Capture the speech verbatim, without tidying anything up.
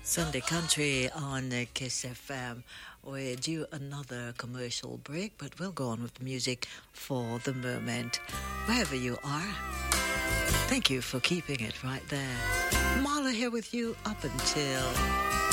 Sunday Country on uh, Kiss F M. We're due another commercial break, but we'll go on with the music for the moment. Wherever you are, thank you for keeping it right there. Marla here with you up until